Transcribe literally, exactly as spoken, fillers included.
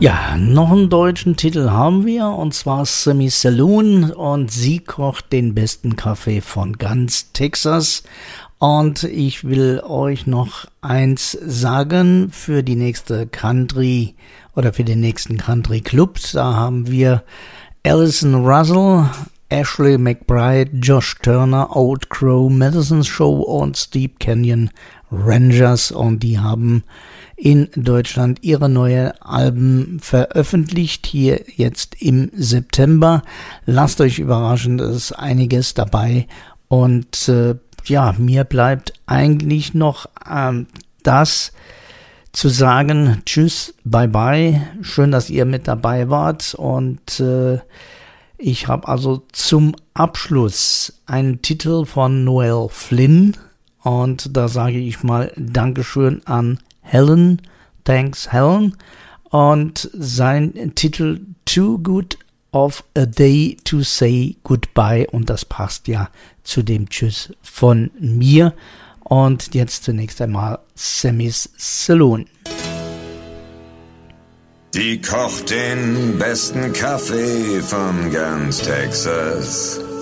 Ja, noch einen deutschen Titel haben wir, und zwar Sammy Saloon, und sie kocht den besten Kaffee von ganz Texas. Und ich will euch noch eins sagen für die nächste Country oder für den nächsten Country Club. Da haben wir Alison Russell, Ashley McBryde, Josh Turner, Old Crow, Madison Show und Steep Canyon Rangers, und die haben in Deutschland ihre neue Alben veröffentlicht, hier jetzt im September. Lasst euch überraschen, es ist einiges dabei, und äh, ja, mir bleibt eigentlich noch ähm, das zu sagen: Tschüss, bye bye, schön, dass ihr mit dabei wart, und äh, ich habe also zum Abschluss einen Titel von Noel Flynn, und da sage ich mal Dankeschön an Helen, thanks Helen, und sein Titel Too Good of a Day to Say Goodbye, und das passt ja zu dem Tschüss von mir. Und jetzt zunächst einmal Sammy's Saloon. Die kocht den besten Kaffee von ganz Texas.